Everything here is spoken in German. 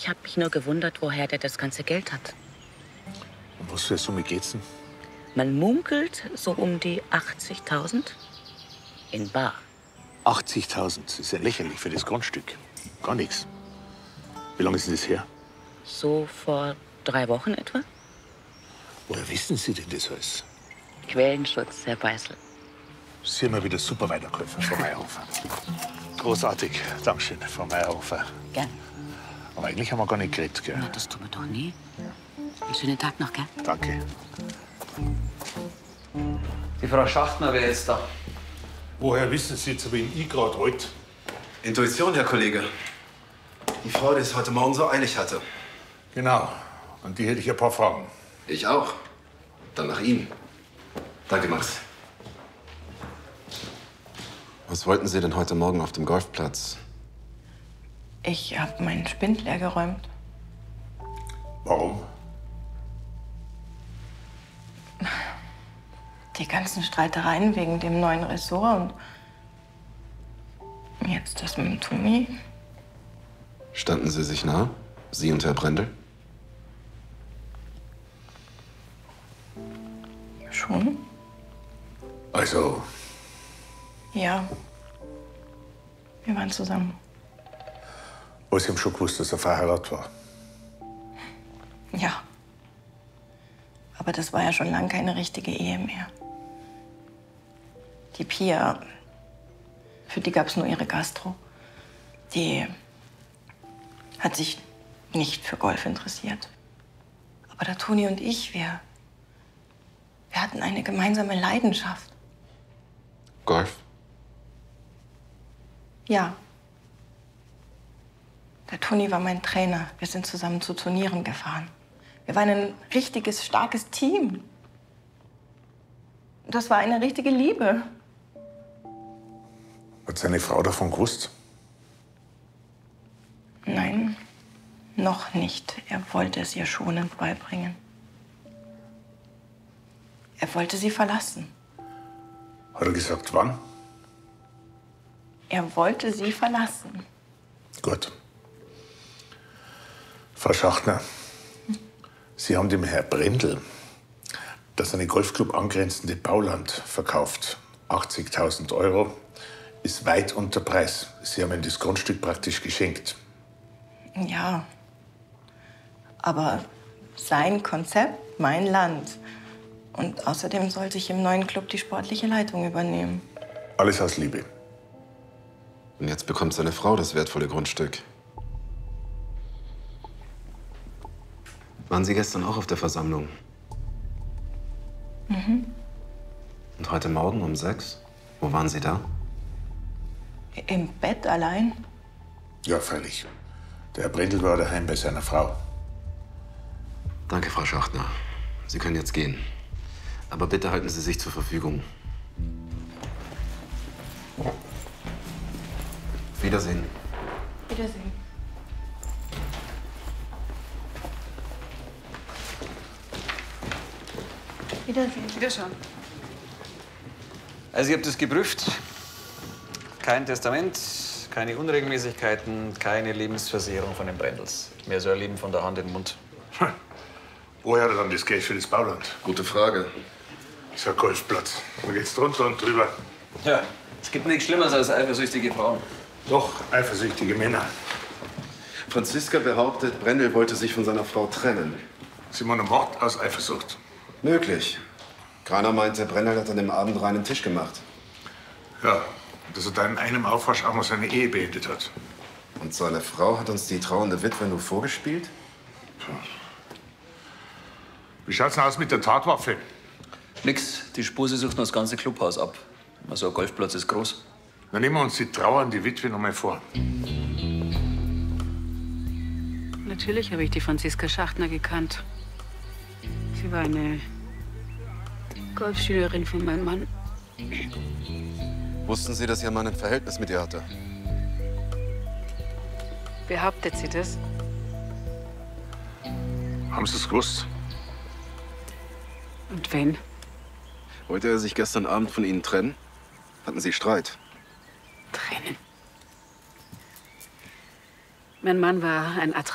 Ich habe mich nur gewundert, woher der das ganze Geld hat. Und was für eine Summe geht's denn? Man munkelt so um die 80.000 in bar. 80.000 ist ja lächerlich für das Grundstück. Gar nichts. Wie lange ist denn das her? So vor 3 Wochen etwa? Woher wissen Sie denn das alles? Quellenschutz, Herr Beißel. Sie haben ja wieder super Weiterkäufer, Frau Meyerhofer. Großartig. Dankeschön, Frau Meyerhofer. Gern. Aber eigentlich haben wir gar nicht geredet, gell? Na, das tun wir doch nie. Einen schönen Tag noch, gell? Danke. Die Frau Schachtner wäre jetzt da. Woher wissen Sie jetzt, wen ich gerade wollte? Intuition, Herr Kollege. Die Frau, die es heute Morgen so eilig hatte. Genau. An die hätte ich ein paar Fragen. Ich auch. Dann nach Ihnen. Danke, Max. Was wollten Sie denn heute Morgen auf dem Golfplatz? Ich habe meinen Spind leer geräumt. Warum? Die ganzen Streitereien wegen dem neuen Ressort und jetzt das mit dem Toni. Standen Sie sich nah? Sie und Herr Brendel? Schon? Also, Ja. Wir waren zusammen. aber Sie haben schon gewusst, dass er verheiratet war. Ja. Aber das war ja schon lange keine richtige Ehe mehr. Die Pia, für die gab es nur ihre Gastro. Die hat sich nicht für Golf interessiert. Aber der Toni und ich, wir hatten eine gemeinsame Leidenschaft. Golf? Ja. Der Toni war mein Trainer. Wir sind zusammen zu Turnieren gefahren. Wir waren ein richtiges, starkes Team. Das war eine richtige Liebe. Hat seine Frau davon gewusst? Nein, noch nicht. Er wollte es ihr schonend beibringen. Er wollte sie verlassen. Hat er gesagt, wann? Er wollte sie verlassen. Gut. Frau Schachtner, Sie haben dem Herrn Brendel das an den Golfclub angrenzende Bauland verkauft. 80.000 € ist weit unter Preis. Sie haben ihm das Grundstück praktisch geschenkt. Ja. Aber sein Konzept, mein Land. Und außerdem soll sich im neuen Club die sportliche Leitung übernehmen. Alles aus Liebe. Und jetzt bekommt seine Frau das wertvolle Grundstück. Waren Sie gestern auch auf der Versammlung? Mhm. Und heute Morgen um 6? Wo waren Sie da? Im Bett allein? Ja, freilich. Der Herr Brendel war daheim bei seiner Frau. Danke, Frau Schachtner. Sie können jetzt gehen. Aber bitte halten Sie sich zur Verfügung. Wiedersehen. Wiedersehen. Wiedersehen. Wiederschauen. Also, ihr habt es geprüft. Kein Testament, keine Unregelmäßigkeiten, keine Lebensversicherung von den Brendels. Mehr so ein Leben von der Hand in den Mund. Woher hat er dann das Geld für das Bauland? Gute Frage. Das ist ein Golfplatz. Da geht's drunter und drüber. Ja, es gibt nichts Schlimmeres als eifersüchtige Frauen. Doch, eifersüchtige Männer. Franziska behauptet, Brendel wollte sich von seiner Frau trennen. Sie meinen Mord aus Eifersucht? Möglich. Graner meinte, Brendel hat an dem Abend reinen Tisch gemacht. Ja, dass er da in einem Aufwasch auch noch seine Ehe beendet hat. Und seine Frau hat uns die trauernde Witwe nur vorgespielt? Wie schaut's denn aus mit der Tatwaffe? Nix, die Spuse sucht noch das ganze Clubhaus ab. So ein Golfplatz ist groß. Dann nehmen wir uns die trauernde Witwe noch mal vor. Natürlich habe ich die Franziska Schachtner gekannt. Sie war eine Golfschülerin von meinem Mann. Wussten Sie, dass Ihr Mann ein Verhältnis mit ihr hatte? Behauptet sie das? Haben Sie es gewusst? Und wenn? Wollte er sich gestern Abend von Ihnen trennen? Hatten Sie Streit? Trennen. Mein Mann war ein